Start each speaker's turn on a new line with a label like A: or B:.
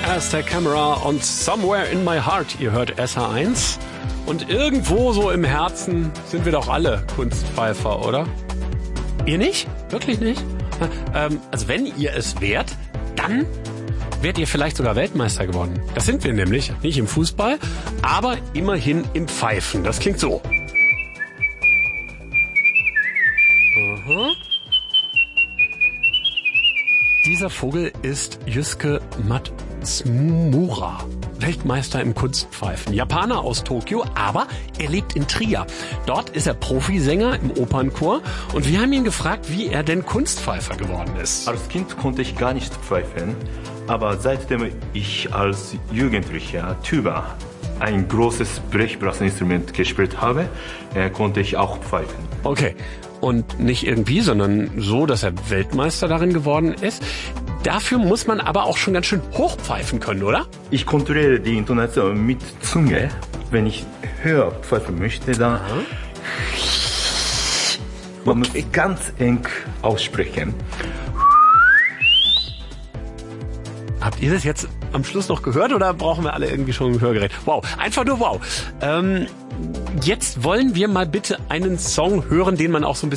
A: Aztec Camera und Somewhere in My Heart. Ihr hört SH1. Und irgendwo so im Herzen sind wir doch alle Kunstpfeifer, oder? Ihr nicht? Wirklich nicht? Also wenn ihr es wärt, dann wärt ihr vielleicht sogar Weltmeister geworden. Das sind wir nämlich, nicht im Fußball, aber immerhin im Pfeifen. Das klingt so. Aha. Dieser Vogel ist Yusuke Matsumura, Weltmeister im Kunstpfeifen. Japaner aus Tokio, aber er lebt in Trier. Dort ist er Profisänger im Opernchor und wir haben ihn gefragt, wie er denn Kunstpfeifer geworden ist.
B: Als Kind konnte ich gar nicht pfeifen, aber seitdem ich als Jugendlicher Tuba, ein großes Blechblasinstrument gespielt habe, konnte ich auch pfeifen.
A: Okay, und nicht irgendwie, sondern so, dass er Weltmeister darin geworden ist. Dafür muss man aber auch schon ganz schön hochpfeifen können, oder?
B: Ich kontrolliere die Intonation mit Zunge. Wenn ich höher pfeifen möchte, dann man muss ganz eng aussprechen.
A: Habt ihr das jetzt am Schluss noch gehört oder brauchen wir alle irgendwie schon ein Hörgerät? Wow, einfach nur wow. Jetzt wollen wir mal bitte einen Song hören, den man auch so ein bisschen